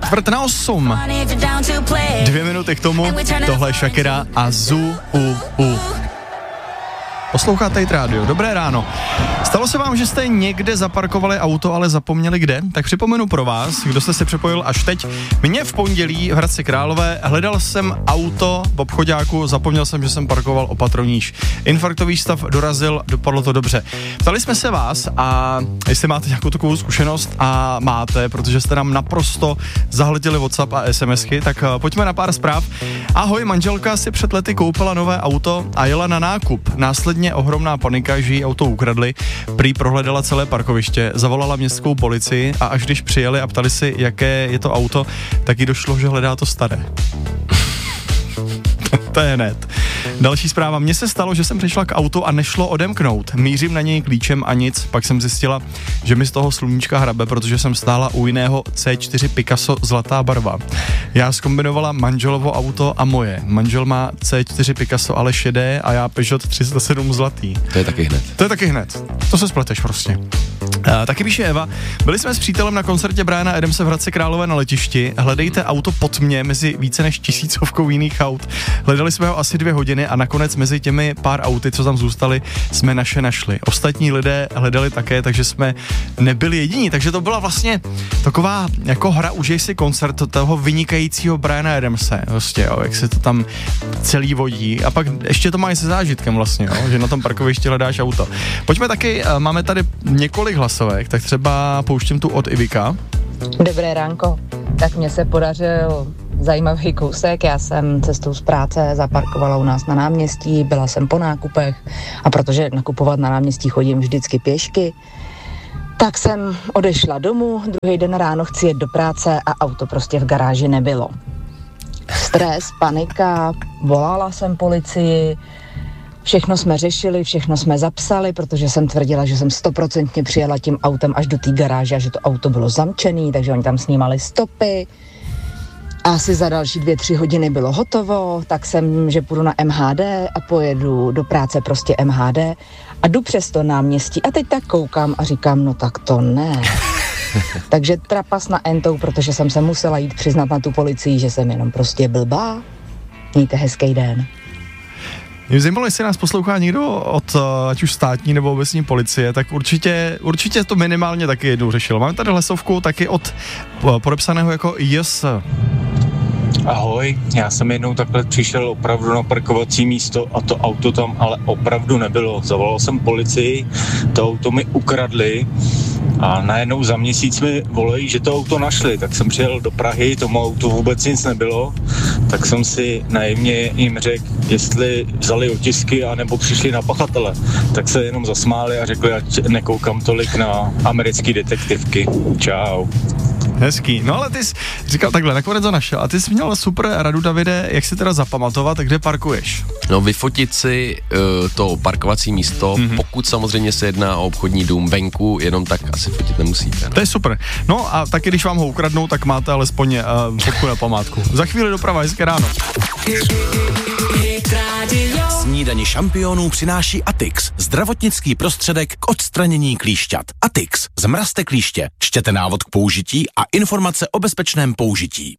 7:45. 2 minuty k tomu, tohle je Shakira a Zu. Posloucháte Hit Radio, dobré ráno. Stalo se vám, že jste někde zaparkovali auto, ale zapomněli kde? Tak připomenu pro vás, kdo jste se připojil až teď. Mně v pondělí v Hradci Králové hledal jsem auto v obchoďáku, zapomněl jsem, že jsem parkoval opatroníž. Infarktový stav dorazil, dopadlo to dobře. Ptali jsme se vás a jestli máte nějakou takovou zkušenost a máte, protože jste nám naprosto zahleděli WhatsApp a SMSky, tak pojďme na pár zpráv. Ahoj, manželka si před lety koupila nové auto a jela na nákup. Následně ohromná panika, že jí auto ukradli, prý prohledala celé parkoviště, zavolala městskou policii a až když přijeli a ptali si, jaké je to auto, tak jí došlo, že hledá to staré. To je hned. Další zpráva. Mně se stalo, že jsem přišla k autu a nešlo odemknout. Mířím na něj klíčem a nic. Pak jsem zjistila, že mi z toho sluníčka hrabe, protože jsem stála u jiného C4 Picasso zlatá barva. Já zkombinovala manželovo auto a moje. Manžel má C4 Picasso, ale šedé a já Peugeot 307 zlatý. To je taky hned. To se spleteš prostě. Taky píše Eva, byli jsme s přítelem na koncertě Briana Adamse v Hradci Králové na letišti, hledejte auto pod mě mezi více než 1000 jiných aut. Hledali jsme ho asi 2 hodiny a nakonec mezi těmi pár auty, co tam zůstaly, jsme naše našli. Ostatní lidé hledali také, takže jsme nebyli jediní, takže to byla vlastně taková jako hra, užij si koncert toho vynikajícího Briana Adamse, prostě, jo, jak se to tam celý vodí a pak ještě to má i se zážitkem vlastně, jo, že na tom parkovišti hledáš auto. Pojďme taky, máme tady několik hlasovek, tak třeba pouštím tu od Ivika. Dobré ránko, tak mně se podařil zajímavý kousek, já jsem cestou z práce zaparkovala u nás na náměstí, byla jsem po nákupech a protože nakupovat na náměstí chodím vždycky pěšky, tak jsem odešla domů, druhý den ráno chci jet do práce a auto prostě v garáži nebylo. Stres, panika, volala jsem policii, všechno jsme řešili, všechno jsme zapsali, protože jsem tvrdila, že jsem 100% přijela tím autem až do té garáže a že to auto bylo zamčený, takže oni tam snímali stopy. Asi za další 2-3 hodiny bylo hotovo, tak jsem, že půjdu na MHD a pojedu do práce prostě MHD a jdu přes to náměstí a teď tak koukám a říkám, no tak to ne. Takže trapas na entou, protože jsem se musela jít přiznat na tu policii, že jsem jenom prostě blbá. Mějte hezký den. Mě zajímalo, jestli nás poslouchá někdo od ať už státní nebo obecní policie, tak určitě to minimálně taky jednou řešil. Máme tady hlasovku taky od podepsaného jako JS. Ahoj, já jsem jednou takhle přišel opravdu na parkovací místo a to auto tam ale opravdu nebylo. Zavolal jsem policii, to auto mi ukradli a najednou za měsíc mi volají, že to auto našli, tak jsem přijel do Prahy, tomu autu vůbec nic nebylo, tak jsem si naivně jim řekl, jestli vzali otisky anebo přišli na pachatele, tak se jenom zasmáli a řekli, ať nekoukám tolik na americké detektivky. Čau. Hezký. No ale ty jsi říkal takhle, nakonec to našel. A ty jsi měl super radu, Davide, jak si teda zapamatovat, kde parkuješ? No vyfotit si to parkovací místo, pokud samozřejmě se jedná o obchodní dům venku, jenom tak asi fotit nemusíte. To je super. No a taky, když vám ho ukradnou, tak máte alespoň fotku na památku. Za chvíli doprava, hezké ráno. Snídani šampionů přináší Atix, zdravotnický prostředek k odstranění klíšťat. Atix, zmrazte klíště, čtěte návod k použití a informace o bezpečném použití.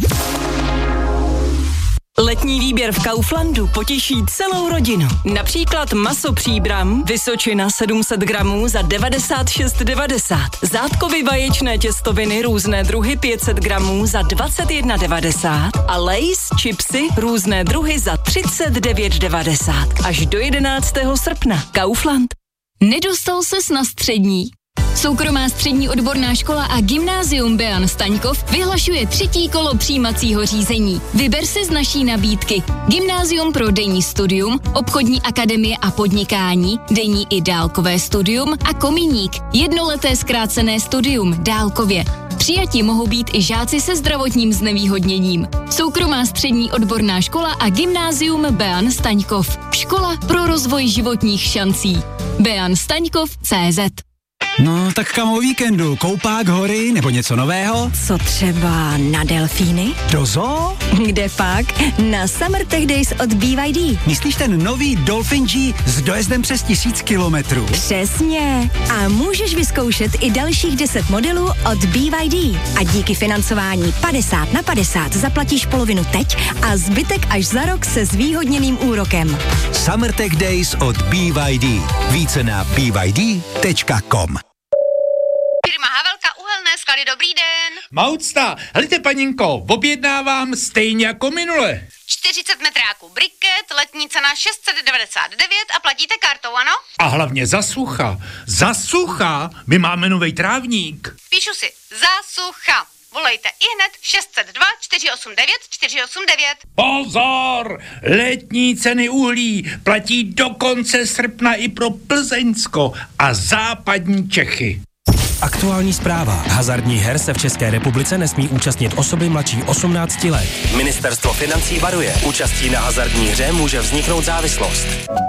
Letní výběr v Kauflandu potěší celou rodinu. Například maso Příbram, Vysočina 700 gramů za 96,90. Zátkovy vaječné těstoviny různé druhy 500 gramů za 21,90. A Lay's chipsy různé druhy za 39,90. Až do 11. srpna. Kaufland. Nedostal ses na střední? Soukromá střední odborná škola a gymnázium Bean Staňkov vyhlašuje 3. kolo přijímacího řízení. Vyber si z naší nabídky gymnázium pro denní studium, obchodní akademie a podnikání, denní i dálkové studium a kominík, jednoleté zkrácené studium dálkově. Přijati mohou být i žáci se zdravotním znevýhodněním. Soukromá střední odborná škola a gymnázium Bean Staňkov. Škola pro rozvoj životních šancí. beanstaňkov.cz. No, tak kam o víkendu? Koupák, hory nebo něco nového? Co třeba na delfíny? Do zoo? Kde pak? Na Summer Tech Days od BYD. Myslíš ten nový Dolphin G s dojezdem přes 1000 kilometrů? Přesně. A můžeš vyzkoušet i dalších 10 modelů od BYD. A díky financování 50/50 zaplatíš polovinu teď a zbytek až za rok se zvýhodněným úrokem. Summer Tech Days od BYD. Více na byd.com. Firma Havelka Uhelné sklady, dobrý den. Maucta, helejte paninko, objednávám stejně jako minule. 40 metráků briket, letní cena 699 a platíte kartou, ano? A hlavně za sucha, my máme novej trávník. Píšu si, za sucha. Volejte ihned 602 489 489. Pozor, letní ceny uhlí platí do konce srpna i pro Plzeňsko a západní Čechy. Aktuální zpráva. Hazardních her se v České republice nesmí účastnit osoby mladší 18 let. Ministerstvo financí varuje. Účastí na hazardní hře může vzniknout závislost.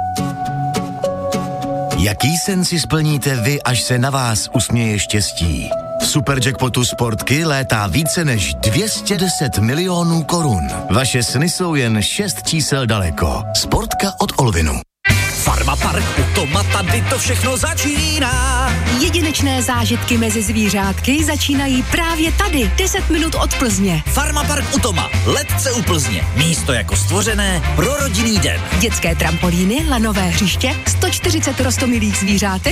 Jaký sen si splníte vy, až se na vás usměje štěstí? V Superjackpotu Sportky létá více než 210 milionů korun. Vaše sny jsou jen 6 čísel daleko. Sportka od Olvinu. Farmapark u Toma, tady to všechno začíná. Jedinečné zážitky mezi zvířátky začínají právě tady, 10 minut od Plzně. Farmapark u Toma, letce u Plzně. Místo jako stvořené pro rodinný den. Dětské trampolíny, lanové hřiště, 140 roztomilých zvířátek